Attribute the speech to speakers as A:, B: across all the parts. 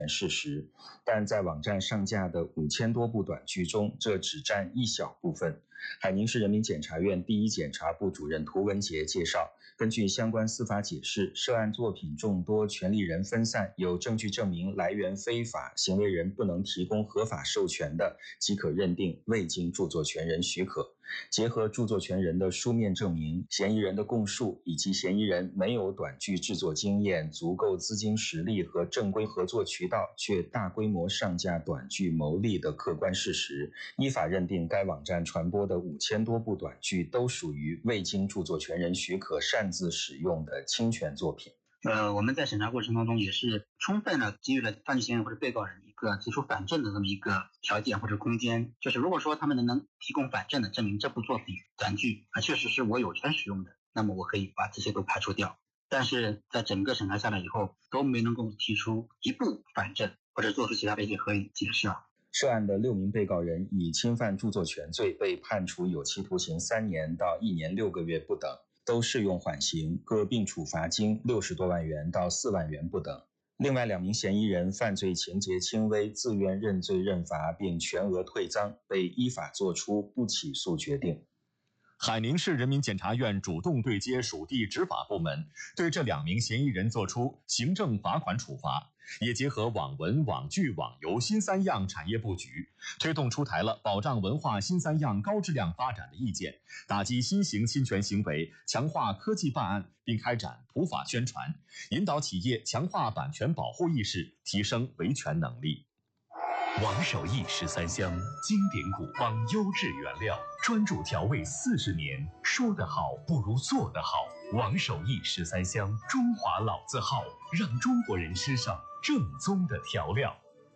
A: 事实，但在网站上架的5000多部短剧中，这只占一小部分。海宁市人民检察院第一检察部主任涂文杰介绍，根据相关司法解释，涉案作品众多，权利人分散，有证据证明来源非法，行为人不能提供合法授权的，即可认定未经著作权人许可。结合著作权人的书面证明、嫌疑人的供述以及嫌疑人没有短剧制作经验、足够资金实力和正规合作渠道，却大规模上架短剧牟利的客观事实，依法认定该网站传播的5000多部短剧都属于未经著作权人许可擅自使用的侵权作品。
B: 我们在审查过程当中也是充分的给予了犯罪嫌疑人或者被告人一个提出反证的这么一个条件或者空间，就是如果说他们能提供反证的证明这部作品短剧确实是我有权使用的，那么我可以把这些都排除掉。但是在整个审查下来以后，都没能够提出一部反证或者做出其他的一些合理解释。
A: 涉案的6名被告人以侵犯著作权罪被判处有期徒刑3年到1年6个月不等，都适用缓刑，各并处罚金60多万元到4万元不等。另外2名嫌疑人犯罪情节轻微，自愿认罪认罚并全额退赃，被依法作出不起诉决定。
C: 海宁市人民检察院主动对接属地执法部门，对这2名嫌疑人作出行政罚款处罚，也结合网文、网剧、网游新3样产业布局，推动出台了保障文化新3样高质量发展的意见，打击新型侵权行为，强化科技办案，并开展普法宣传，引导企业强化版权保护意识，提升维权能力。
D: 王守义13香，经典古方，优质原料，专注调味40年，说得好不如做得好。王守义13香，中华老字号，让中国人吃上正宗的调料。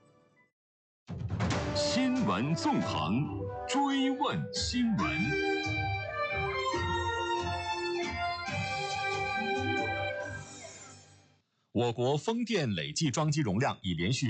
E: 新闻纵横，追问新闻。
C: 我国风电累计装机容量已连续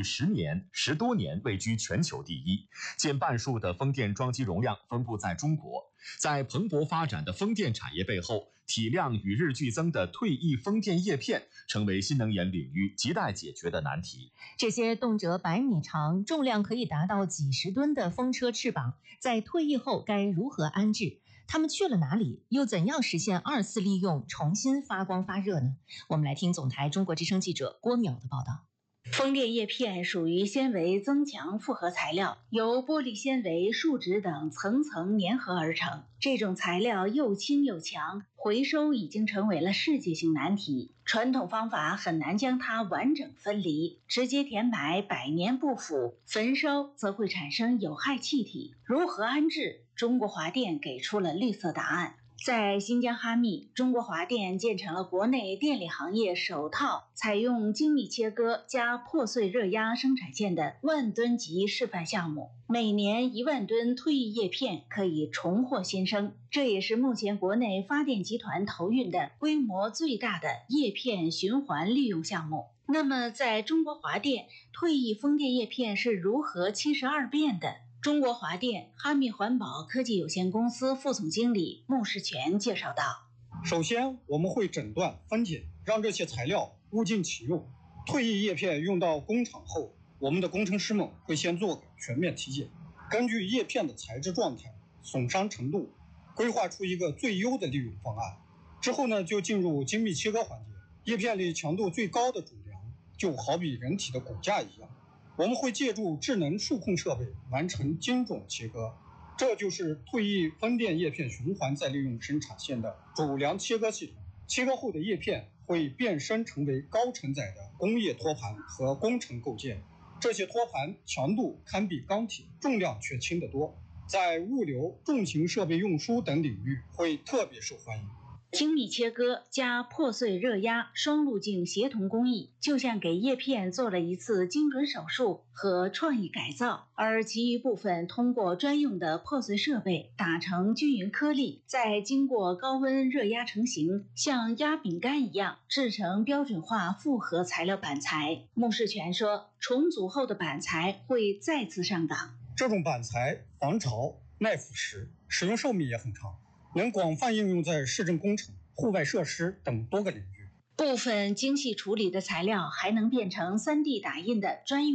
C: 10多年位居全球第一，近半数的风电装机容量分布在中国。在蓬勃发展的风电产业背后，体量与日俱增的退役风电叶片成为新能源领域亟待解决的难题。
F: 这些动辄100米长、重量可以达到几十吨的风车翅膀，在退役后该如何安置？它们去了哪里？又怎样实现2次利用，重新发光发热呢？我们来听总台中国之声记者郭淼的报道。
G: 风电叶片属于纤维增强复合材料，由玻璃纤维、树脂等层层粘合而成。这种材料又轻又强，回收已经成为了世界性难题。传统方法很难将它完整分离，直接填埋百年不腐，焚烧则会产生有害气体。如何安置？中国华电给出了绿色答案。在新疆哈密，中国华电建成了国内电力行业首套采用精密切割加破碎热压生产线的10000吨级示范项目，每年1万吨退役叶片可以重获新生。这也是目前国内发电集团投运的规模最大的叶片循环利用项目。那么在中国华电，退役风电叶片是如何72变的？中国华电哈密环保科技有限公司副总经理穆世全介绍道：
H: 首先，我们会诊断分解，让这些材料物尽其用。退役叶片用到工厂后，我们的工程师们会先做个全面体检，根据叶片的材质状态、损伤程度，规划出一个最优的利用方案。之后呢，就进入精密切割环节。叶片里强度最高的主梁，就好比人体的骨架一样。我们会借助智能数控设备完成精准切割，这就是退役风电叶片循环再利用生产线的主梁切割系统。切割后的叶片会变身成为高承载的工业托盘和工程构件，这些托盘强度堪比钢铁，重量却轻得多，在物流、重型设备运输等领域会特别受欢迎。
G: 精密切割加破碎热压双路径协同工艺，就像给叶片做了一次精准手术和创意改造，而其余部分通过专用的破碎设备打成均匀颗粒，再经过高温热压成型，像压饼干一样制成标准化复合材料板材。穆世全说，重组后的板材会再次上档。
H: 这种板材防潮、耐腐蚀，使用寿命也很长，能广泛应用在市政工程、户外设施等多个领域。
G: 部分精细处理的材料还能变成3D 打印的专用